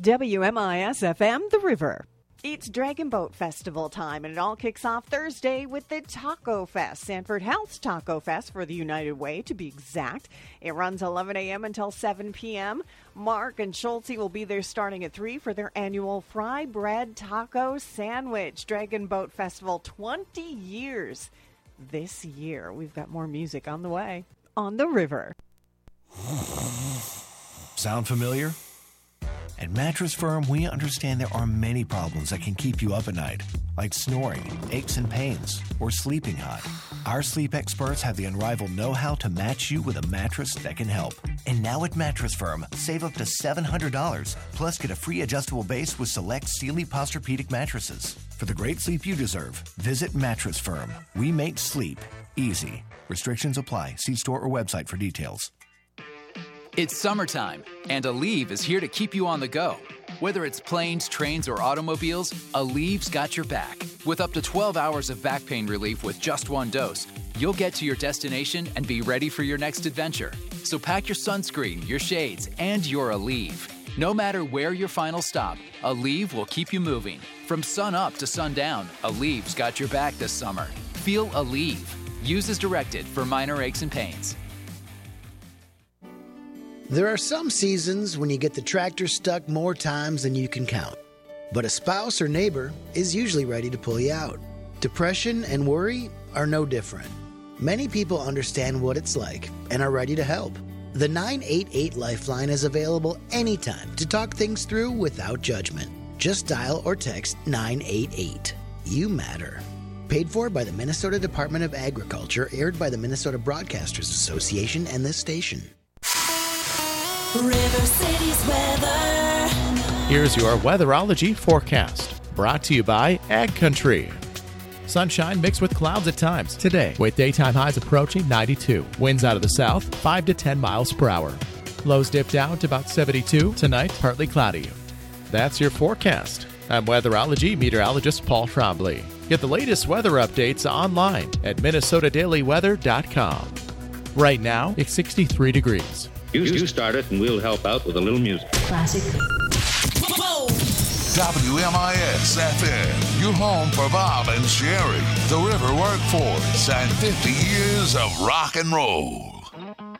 WMIS FM, The River. It's Dragon Boat Festival time, and it all kicks off Thursday with the Taco Fest. Sanford Health's Taco Fest for the United Way, to be exact. It runs 11 a.m. until 7 p.m. Mark and Schulte will be there starting at 3 for their annual fry bread taco sandwich. Dragon Boat Festival, 20 years this year. We've got more music on the way on The River. Sound familiar? At Mattress Firm, we understand there are many problems that can keep you up at night, like snoring, aches and pains, or sleeping hot. Our sleep experts have the unrivaled know-how to match you with a mattress that can help. And now at Mattress Firm, save up to $700, plus get a free adjustable base with select Sealy Posturepedic mattresses. For the great sleep you deserve, visit Mattress Firm. We make sleep easy. Restrictions apply. See store or website for details. It's summertime, and Aleve is here to keep you on the go. Whether it's planes, trains, or automobiles, Aleve's got your back. With up to 12 hours of back pain relief with just one dose, you'll get to your destination and be ready for your next adventure. So pack your sunscreen, your shades, and your Aleve. No matter where your final stop, Aleve will keep you moving. From sun up to sundown, Aleve's got your back this summer. Feel Aleve. Use as directed for minor aches and pains. There are some seasons when you get the tractor stuck more times than you can count. But a spouse or neighbor is usually ready to pull you out. Depression and worry are no different. Many people understand what it's like and are ready to help. The 988 Lifeline is available anytime to talk things through without judgment. Just dial or text 988. You matter. Paid for by the Minnesota Department of Agriculture, aired by the Minnesota Broadcasters Association and this station. River City's weather. Here's your weatherology forecast, brought to you by Ag Country. Sunshine mixed with clouds at times today, with daytime highs approaching 92. Winds out of the south, 5 to 10 miles per hour. Lows dip down to about 72. Tonight, partly cloudy. That's your forecast. I'm weatherology meteorologist Paul Trombley. Get the latest weather updates online at minnesotadailyweather.com. Right now, it's 63 degrees. You start it and we'll help out with a little music. Classic. WMIS FM, your home for Bob and Sherry, the River Workforce, and 50 years of rock and roll.